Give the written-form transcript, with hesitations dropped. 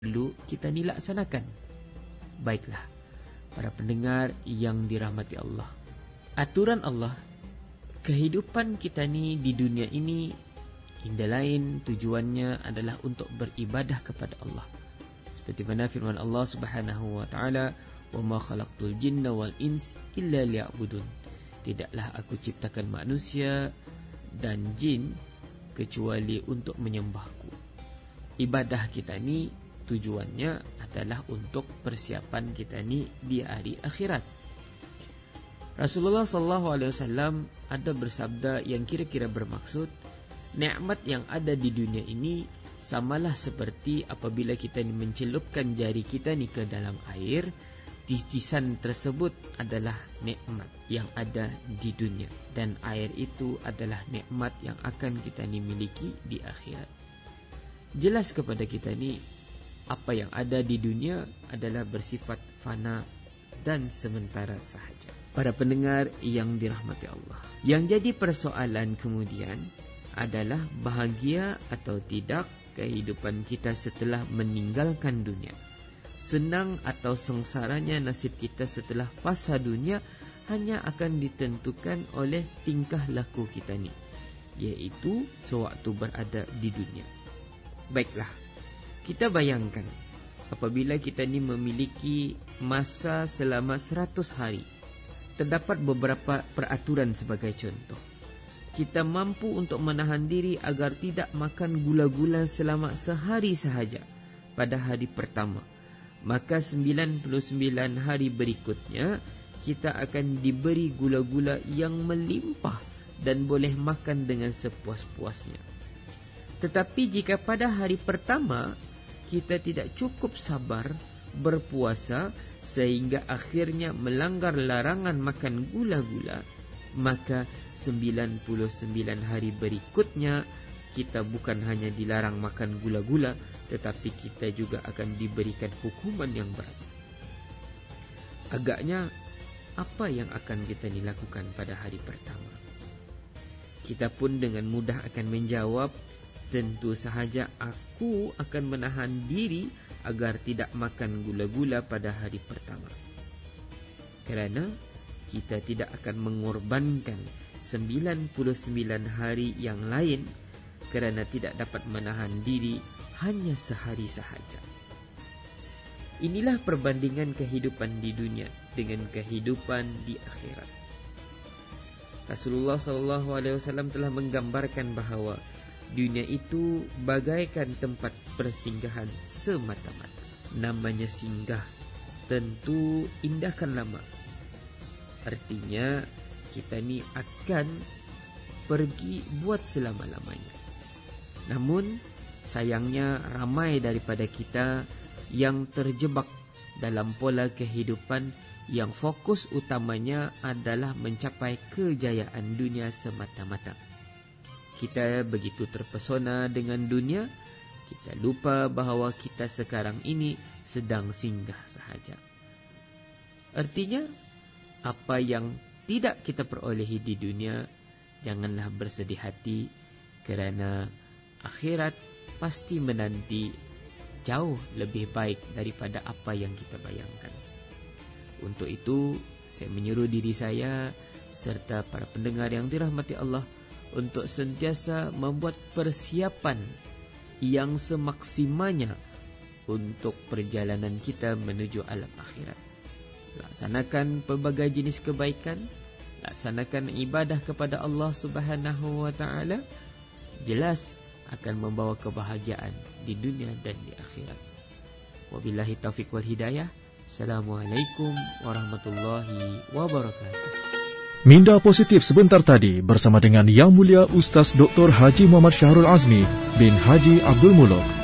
perlu kita ni laksanakan. Baiklah, para pendengar yang dirahmati Allah, aturan Allah, kehidupan kita ni di dunia ini, indah lain tujuannya adalah untuk beribadah kepada Allah. Seperti mana firman Allah Subhanahu wa taala, "Wa ma khalaqtul jinna wal ins illa liya'budun." Tidaklah aku ciptakan manusia dan jin kecuali untuk menyembahku. Ibadah kita ni tujuannya adalah untuk persiapan kita ni di hari akhirat. Rasulullah SAW ada bersabda yang kira-kira bermaksud, nikmat yang ada di dunia ini samalah seperti apabila kita ni mencelupkan jari kita ni ke dalam air. Titisan tersebut adalah nikmat yang ada di dunia, dan air itu adalah nikmat yang akan kita ni miliki di akhirat. Jelas kepada kita ni, apa yang ada di dunia adalah bersifat fana dan sementara sahaja. Para pendengar yang dirahmati Allah, yang jadi persoalan kemudian adalah bahagia atau tidak kehidupan kita setelah meninggalkan dunia. Senang atau sengsaranya nasib kita setelah fasa dunia hanya akan ditentukan oleh tingkah laku kita ni, iaitu sewaktu berada di dunia. Baiklah, kita bayangkan apabila kita ni memiliki masa selama 100 hari. Terdapat beberapa peraturan sebagai contoh. Kita mampu untuk menahan diri agar tidak makan gula-gula selama sehari sahaja pada hari pertama. Maka 99 hari berikutnya kita akan diberi gula-gula yang melimpah dan boleh makan dengan sepuas-puasnya. Tetapi jika pada hari pertama kita tidak cukup sabar berpuasa sehingga akhirnya melanggar larangan makan gula-gula, maka 99 hari berikutnya kita bukan hanya dilarang makan gula-gula, tetapi kita juga akan diberikan hukuman yang berat. Agaknya, apa yang akan kita lakukan pada hari pertama? Kita pun dengan mudah akan menjawab, tentu sahaja aku akan menahan diri agar tidak makan gula-gula pada hari pertama. Kerana kita tidak akan mengorbankan 99 hari yang lain kerana tidak dapat menahan diri hanya sehari sahaja. Inilah perbandingan kehidupan di dunia dengan kehidupan di akhirat. Rasulullah SAW telah menggambarkan bahawa dunia itu bagaikan tempat persinggahan semata-mata. Namanya singgah, tentu indahkan lama. Artinya kita ni akan pergi buat selama-lamanya. Namun sayangnya ramai daripada kita yang terjebak dalam pola kehidupan yang fokus utamanya adalah mencapai kejayaan dunia semata-mata. Kita begitu terpesona dengan dunia, kita lupa bahawa kita sekarang ini sedang singgah sahaja. Artinya, apa yang tidak kita perolehi di dunia, janganlah bersedih hati kerana akhirat pasti menanti jauh lebih baik daripada apa yang kita bayangkan. Untuk itu, saya menyeru diri saya serta para pendengar yang dirahmati Allah untuk sentiasa membuat persiapan yang semaksimalnya untuk perjalanan kita menuju alam akhirat. Laksanakan pelbagai jenis kebaikan, laksanakan ibadah kepada Allah Subhanahu wa taala, jelas akan membawa kebahagiaan di dunia dan di akhirat. Wabillahi taufiq wal hidayah. Assalamualaikum warahmatullahi wabarakatuh. Minda Positif sebentar tadi bersama dengan Yang Mulia Ustaz Dr. Haji Muhammad Syahrul Azmi bin Haji Abdul Muluk